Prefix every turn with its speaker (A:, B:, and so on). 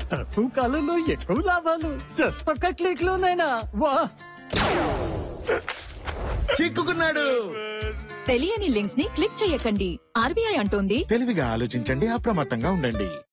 A: తక్కువ కాలంలో ఎక్కువ లాభాలు జస్ట్ ఒక్క క్లిక్ లోనైనా వా.
B: చిక్కుకున్నాడు.
C: తెలియని లింక్స్ ని క్లిక్ చేయకండి. ఆర్బీఐ అంటోంది
B: తెలివిగా ఆలోచించండి, అప్రమత్తంగా ఉండండి.